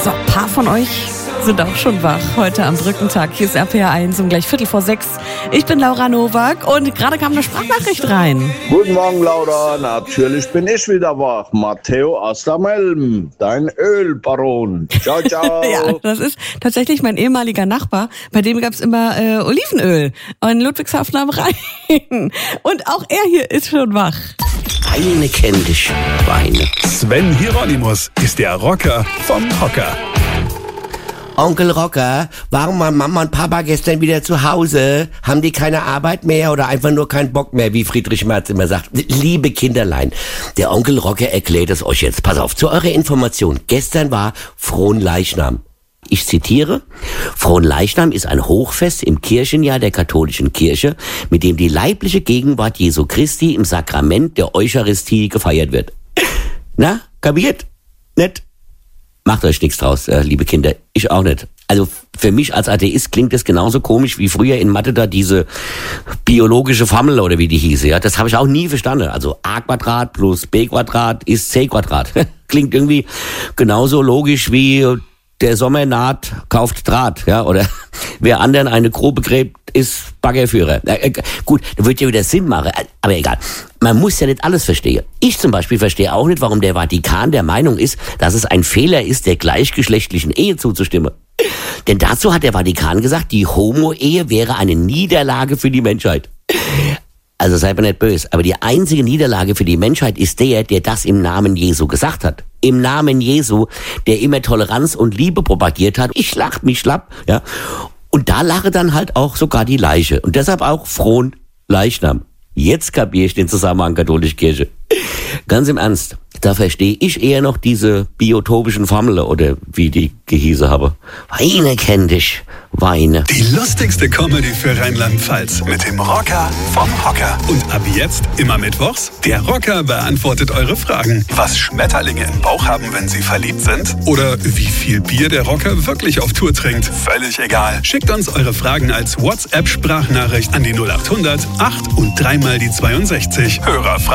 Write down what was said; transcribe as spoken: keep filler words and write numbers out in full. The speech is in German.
So, ein paar von euch sind auch schon wach heute am Brückentag. Hier ist R P R eins um gleich Viertel vor sechs. Ich bin Laura Nowak und gerade kam eine Sprachnachricht rein. Guten Morgen, Laura. Natürlich bin ich wieder wach. Matteo aus der Melm, dein Ölbaron. Ciao, ciao. Ja, das ist tatsächlich mein ehemaliger Nachbar. Bei dem gab es immer äh, Olivenöl in Ludwigshafen am Rhein. Und auch er hier ist schon wach. Weine kenn dich, Weine. Sven Hieronymus ist der Rocker vom Hocker. Onkel Rocker, warum waren Mama und Papa gestern wieder zu Hause? Haben die keine Arbeit mehr oder einfach nur keinen Bock mehr, wie Friedrich Merz immer sagt? Liebe Kinderlein, der Onkel Rocker erklärt es euch jetzt. Pass auf, zu eurer Information. Gestern war Fronleichnam. Ich zitiere, Fronleichnam ist ein Hochfest im Kirchenjahr der katholischen Kirche, mit dem die leibliche Gegenwart Jesu Christi im Sakrament der Eucharistie gefeiert wird. Na, kapiert? Nett? Macht euch nichts draus, äh, liebe Kinder. Ich auch nicht. Also für mich als Atheist klingt das genauso komisch wie früher in Mathe da diese biologische Formel oder wie die hieße. Ja, das habe ich auch nie verstanden. Also a Quadrat plus b Quadrat ist c Quadrat. Klingt irgendwie genauso logisch wie der Sommer naht, kauft Draht, ja, oder wer anderen eine Grube gräbt, ist Baggerführer. Äh, gut, das wird ja wieder Sinn machen, aber egal. Man muss ja nicht alles verstehen. Ich zum Beispiel verstehe auch nicht, warum der Vatikan der Meinung ist, dass es ein Fehler ist, der gleichgeschlechtlichen Ehe zuzustimmen. Denn dazu hat der Vatikan gesagt, die Homo-Ehe wäre eine Niederlage für die Menschheit. Also seid mir nicht böse, aber die einzige Niederlage für die Menschheit ist der, der das im Namen Jesu gesagt hat. Im Namen Jesu, der immer Toleranz und Liebe propagiert hat. Ich lach mich schlapp, ja. Und da lache dann halt auch sogar die Leiche. Und deshalb auch frohen Leichnam. Jetzt kapiere ich den Zusammenhang katholische Kirche. Ganz im Ernst, da verstehe ich eher noch diese biotopischen Formeln oder wie die gehieße habe. Weine kenn dich, Weine. Die lustigste Comedy für Rheinland-Pfalz mit dem Rocker vom Hocker. Und ab jetzt immer mittwochs, der Rocker beantwortet eure Fragen. Was Schmetterlinge im Bauch haben, wenn sie verliebt sind? Oder wie viel Bier der Rocker wirklich auf Tour trinkt? Völlig egal. Schickt uns eure Fragen als WhatsApp-Sprachnachricht an die null acht hundert acht und dreimal die zweiundsechzig. Hörerfragen.